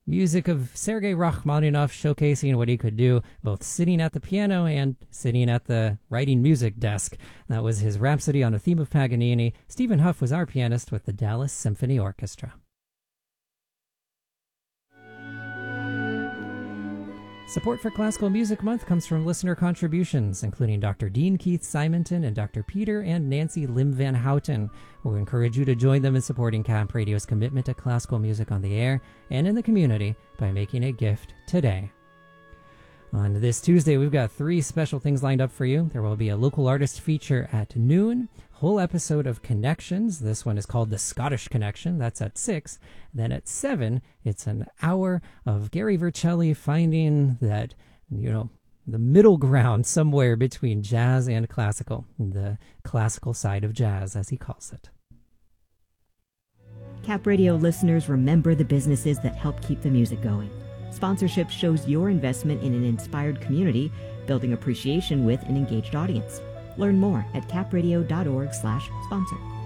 Music of Sergei Rachmaninoff showcasing what he could do both sitting at the piano and sitting at the writing music desk. That was his Rhapsody on a Theme of Paganini. Stephen Huff was our pianist with the Dallas Symphony Orchestra. Support for Classical Music Month comes from listener contributions, including Dr. Dean Keith Simonton and Dr. Peter and Nancy Lim Van Houten. We encourage you to join them in supporting Camp Radio's commitment to classical music on the air and in the community by making a gift today. On this Tuesday, we've got 3 special things lined up for you. There will be a local artist feature at noon, whole episode of Connections. This one is called The Scottish Connection. That's at 6. Then at 7, it's an hour of Gary Vercelli finding that, the middle ground somewhere between jazz and classical, the classical side of jazz, as he calls it. Cap Radio listeners, remember the businesses that help keep the music going. Sponsorship shows your investment in an inspired community, building appreciation with an engaged audience. Learn more at capradio.org/sponsor.